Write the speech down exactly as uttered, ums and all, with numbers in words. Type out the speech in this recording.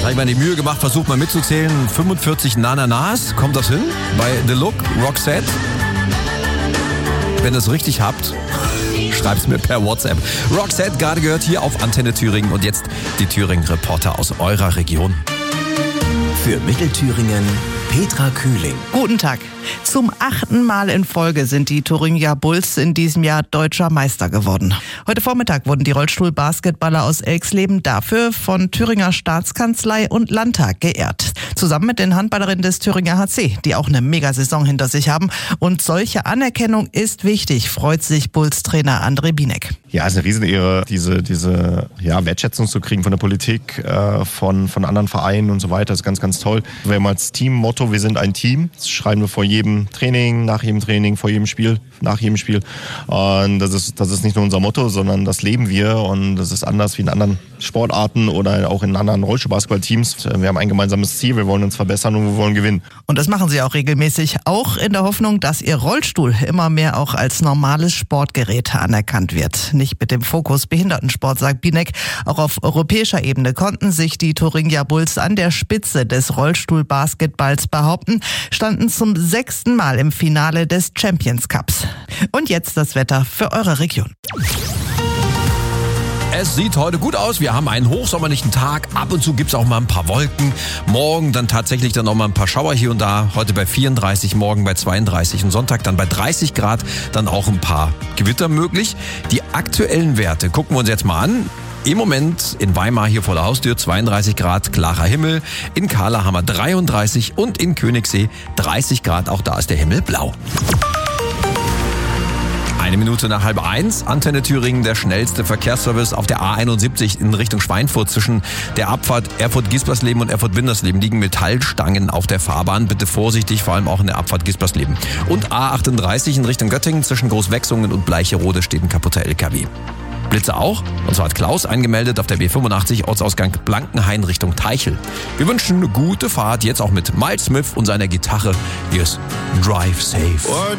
habe ich mir die Mühe gemacht, versucht mal mitzuzählen. fünfundvierzig Nananas, kommt das hin? Bei The Look, Roxette. Wenn ihr es richtig habt, schreibt's mir per WhatsApp. Roxette, gerade gehört hier auf Antenne Thüringen. Und jetzt die Thüringen-Reporter aus eurer Region. Für Mittelthüringen Petra Kühling. Guten Tag. Zum achten Mal in Folge sind die Thuringia Bulls in diesem Jahr deutscher Meister geworden. Heute Vormittag wurden die Rollstuhl-Basketballer aus Elxleben dafür von Thüringer Staatskanzlei und Landtag geehrt. Zusammen mit den Handballerinnen des Thüringer H C, die auch eine Megasaison hinter sich haben. Und solche Anerkennung ist wichtig, freut sich Bulls-Trainer André Bienek. Ja, es ist eine Riesenehre, diese, diese ja, Wertschätzung zu kriegen von der Politik, äh, von, von anderen Vereinen und so weiter. Das ist ganz, ganz toll. Wir haben als Teammotto, wir sind ein Team. Das schreiben wir vor jedem Training, nach jedem Training, vor jedem Spiel, nach jedem Spiel. Und das ist, das ist nicht nur unser Motto, sondern das leben wir. Und das ist anders wie in anderen Sportarten oder auch in anderen Rollstuhl-Basketball-Teams. Wir haben ein gemeinsames Ziel, wir wollen uns verbessern und wir wollen gewinnen. Und das machen sie auch regelmäßig, auch in der Hoffnung, dass ihr Rollstuhl immer mehr auch als normales Sportgerät anerkannt wird. Nicht mit dem Fokus Behindertensport, sagt Bienek. Auch auf europäischer Ebene konnten sich die Thuringia Bulls an der Spitze des Rollstuhl-Basketballs behaupten, standen zum sechsten Mal im Finale des Champions Cups. Und jetzt das Wetter für eure Region. Es sieht heute gut aus. Wir haben einen hochsommerlichen Tag. Ab und zu gibt's auch mal ein paar Wolken. Morgen dann tatsächlich dann auch mal ein paar Schauer hier und da. Heute bei vierunddreißig, morgen bei zweiunddreißig und Sonntag dann bei dreißig Grad. Dann auch ein paar Gewitter möglich. Die aktuellen Werte gucken wir uns jetzt mal an. Im Moment in Weimar hier vor der Haustür zweiunddreißig Grad, klarer Himmel. In Kahla haben wir dreiunddreißig und in Königssee dreißig Grad. Auch da ist der Himmel blau. Eine Minute nach halb eins, Antenne Thüringen, der schnellste Verkehrsservice auf der A einundsiebzig in Richtung Schweinfurt. Zwischen der Abfahrt Erfurt-Gispersleben und Erfurt-Windersleben liegen Metallstangen auf der Fahrbahn. Bitte vorsichtig, vor allem auch in der Abfahrt Gispersleben. Und A achtunddreißig in Richtung Göttingen, zwischen Großwechsungen und Bleicherode steht ein kaputter L K W. Blitze auch, und zwar hat Klaus eingemeldet auf der B fünfundachtzig, Ortsausgang Blankenhain Richtung Teichel. Wir wünschen eine gute Fahrt, jetzt auch mit Miles Smith und seiner Gitarre. Hier ist Drive Safe.